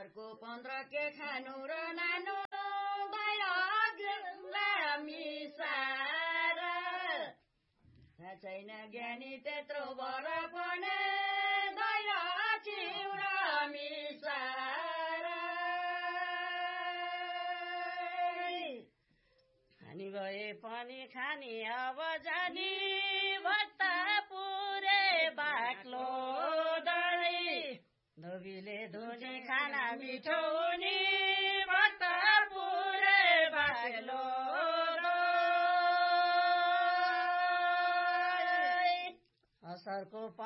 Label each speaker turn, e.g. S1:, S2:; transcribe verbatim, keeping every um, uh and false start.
S1: असारको पन्ध्र के खानु र नानु मिसार थाहा छैन ज्ञानी त्यत्रो बर पनि दैलो चिउरा मिसार खानी भए पनि खानी अब जानी भत्ता पुरे बाक्लो दही धोबीले धुनी खाना मिठो हुने भत्ता पुरे बाक्लो दही असारको